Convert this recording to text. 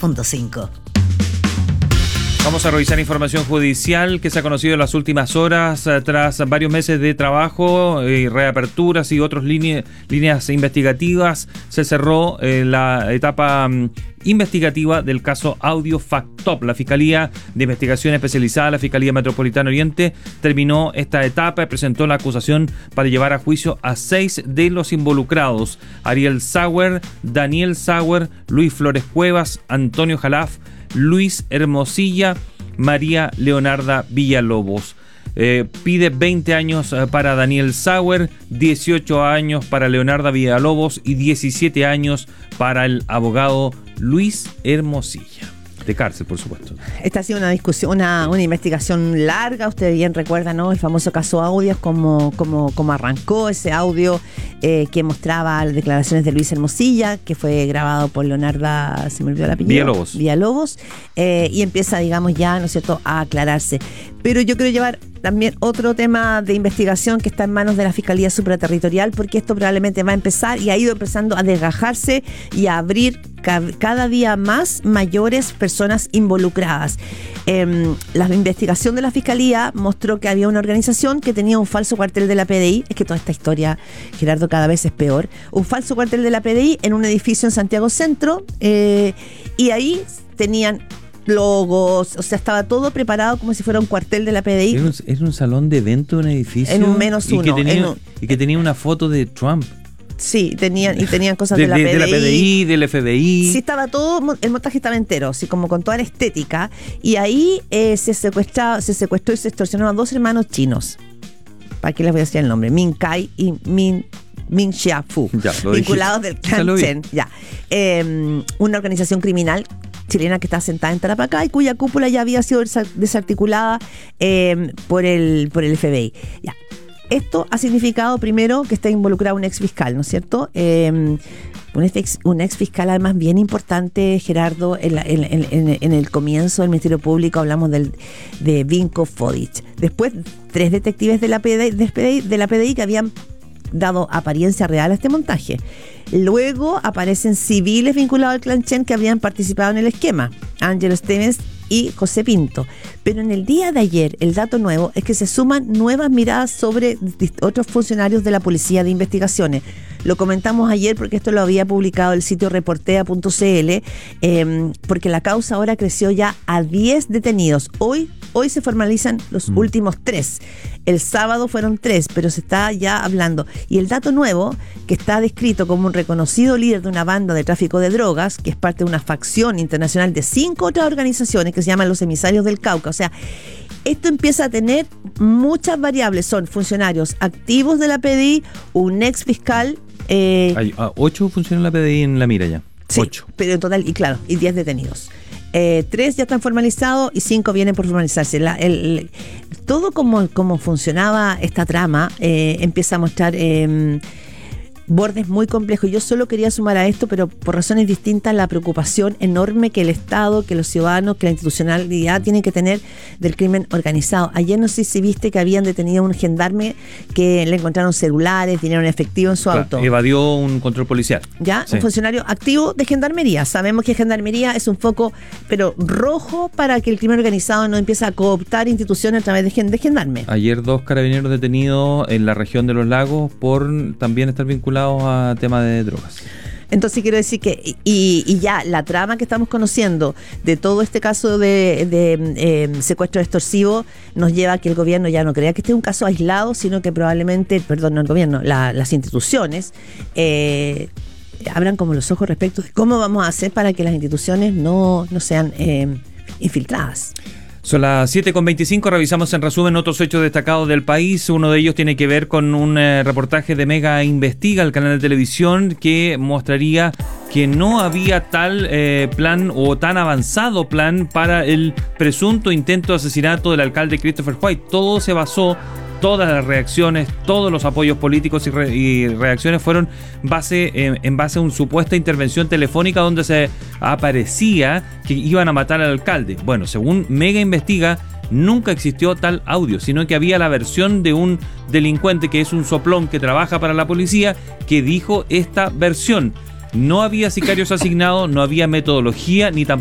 103.5. Vamos a revisar información judicial que se ha conocido en las últimas horas tras varios meses de trabajo y reaperturas y otras líneas investigativas. Se cerró la etapa investigativa del caso Audio Factop. La Fiscalía de Investigación Especializada, la Fiscalía Metropolitana Oriente, terminó esta etapa y presentó la acusación para llevar a juicio a 6 de los involucrados: Ariel Sauer, Daniel Sauer, Luis Flores Cuevas, Antonio Jalaf, Luis Hermosilla, María Leonarda Villalobos. Pide 20 años para Daniel Sauer, 18 años para Leonarda Villalobos y 17 años para el abogado Luis Hermosilla. De cárcel, por supuesto. Esta ha sido una discusión, una investigación larga. Usted bien recuerda, ¿no?, el famoso caso Audios, cómo arrancó ese audio que mostraba las declaraciones de Luis Hermosilla, que fue grabado por Leonarda, se me olvidó el apellido, Villalobos, y empieza, digamos, ya, ¿no es cierto?, a aclararse. Pero yo quiero llevar también otro tema de investigación que está en manos de la Fiscalía Supraterritorial, porque esto probablemente va a empezar y ha ido empezando a desgajarse y a abrir cada día más mayores personas involucradas. La investigación de la Fiscalía mostró que había una organización que tenía un falso cuartel de la PDI. Es que toda esta historia, Gerardo, cada vez es peor. Un falso cuartel de la PDI en un edificio en Santiago Centro, y ahí tenían logos, o sea, estaba todo preparado como si fuera un cuartel de la PDI. Era un salón de evento de un edificio. En un -1. Y que tenía una foto de Trump. Sí, tenían cosas de la PDI. De la PDI, del FBI. Sí, estaba todo, el montaje estaba entero, así como con toda la estética. Y ahí se secuestró y se extorsionó a 2 hermanos chinos. ¿Para qué les voy a decir el nombre? Min Kai y Min Xiaofu, vinculados del clan Chen. Una organización criminal chilena que está asentada en Tarapacá y cuya cúpula ya había sido desarticulada por el FBI. Ya. Esto ha significado, primero, que está involucrado un ex fiscal, ¿no es cierto? Un ex fiscal, además, bien importante, Gerardo. En el comienzo del Ministerio Público hablamos de Vinko Fodic. Después, 3 detectives de la PDI que habían dado apariencia real a este montaje. Luego aparecen civiles vinculados al clan Chen que habían participado en el esquema: Ángelo Stevens y José Pinto. Pero en el día de ayer, el dato nuevo es que se suman nuevas miradas sobre otros funcionarios de la Policía de Investigaciones. Lo comentamos ayer porque esto lo había publicado el sitio reportea.cl, porque la causa ahora creció ya a 10 detenidos. Hoy se formalizan los últimos 3. El sábado fueron 3, pero se está ya hablando. Y el dato nuevo, que está descrito como un reconocido líder de una banda de tráfico de drogas, que es parte de una facción internacional de 5 otras organizaciones que se llaman los Emisarios del Cauca. O sea, esto empieza a tener muchas variables. Son funcionarios activos de la PDI, un ex fiscal. Hay 8 funcionarios de la PDI en la mira ya. Sí, 8. Pero en total, y claro, y 10 detenidos. 3 ya están formalizados y 5 vienen por formalizarse. Todo como funcionaba esta trama empieza a mostrar bordes muy complejos. Yo solo quería sumar a esto, pero por razones distintas, la preocupación enorme que el Estado, que los ciudadanos, que la institucionalidad tienen que tener del crimen organizado. Ayer no sé si viste que habían detenido a un gendarme que le encontraron celulares, dinero en efectivo en su auto. Evadió un control policial. ¿Ya? Sí. Un funcionario activo de Gendarmería. Sabemos que Gendarmería es un foco, pero rojo, para que el crimen organizado no empiece a cooptar instituciones a través de gendarme. Ayer 2 carabineros detenidos en la región de Los Lagos por también estar vinculados a tema de drogas. Entonces quiero decir que y ya la trama que estamos conociendo de todo este caso de secuestro extorsivo nos lleva a que el gobierno ya no crea que este es un caso aislado, sino que probablemente, no el gobierno, las instituciones abran como los ojos respecto de cómo vamos a hacer para que las instituciones no sean infiltradas. Son las 7:25, revisamos en resumen otros hechos destacados del país. Uno de ellos tiene que ver con un reportaje de Mega Investiga, el canal de televisión, que mostraría que no había tal plan o tan avanzado plan para el presunto intento de asesinato del alcalde Christopher White. Todo se basó, todas las reacciones, todos los apoyos políticos y reacciones fueron en base a una supuesta intervención telefónica donde se aparecía que iban a matar al alcalde. Bueno, según Mega Investiga, nunca existió tal audio, sino que había la versión de un delincuente que es un soplón que trabaja para la policía que dijo esta versión. No había sicarios asignados, no había metodología ni tampoco